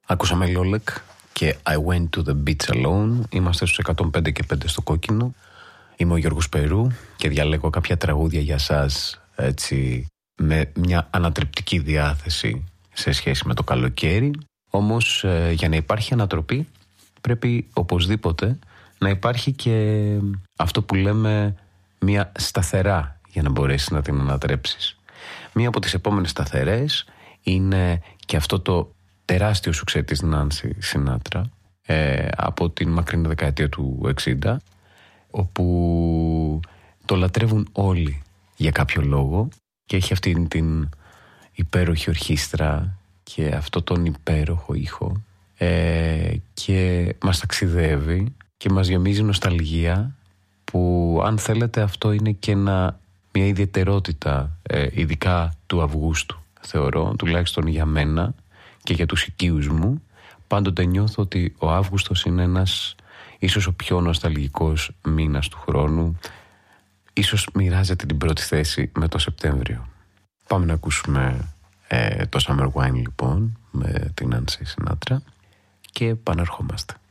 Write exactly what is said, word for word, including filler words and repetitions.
Ακούσαμε Λόλεκ και I went to the beach alone. Είμαστε στους εκατόν πέντε και πέντε στο κόκκινο. Είμαι ο Γιώργος Περού και διαλέγω κάποια τραγούδια για σας, έτσι, με μια ανατρεπτική διάθεση σε σχέση με το καλοκαίρι. Όμως ε, για να υπάρχει ανατροπή πρέπει οπωσδήποτε να υπάρχει και αυτό που λέμε μια σταθερά για να μπορέσεις να την ανατρέψεις. Μία από τις επόμενες σταθερές είναι και αυτό το τεράστιο σουξέ της Νάνση Σινάτρα ε, από την μακρινή δεκαετία του εξήντα, όπου το λατρεύουν όλοι για κάποιο λόγο και έχει αυτή την υπέροχη ορχήστρα και αυτό τον υπέροχο ήχο ε, και μας ταξιδεύει και μας γεμίζει νοσταλγία, που αν θέλετε αυτό είναι και ένα, μια ιδιαιτερότητα ε, ειδικά του Αυγούστου, θεωρώ, τουλάχιστον για μένα και για τους οικείους μου. Πάντοτε νιώθω ότι ο Αύγουστος είναι ένας, ίσως ο πιο νοσταλγικός μήνας του χρόνου. Ίσως μοιράζεται την πρώτη θέση με το Σεπτέμβριο. Πάμε να ακούσουμε ε, το Summer Wine λοιπόν με την Nancy Sinatra και επαναρχόμαστε.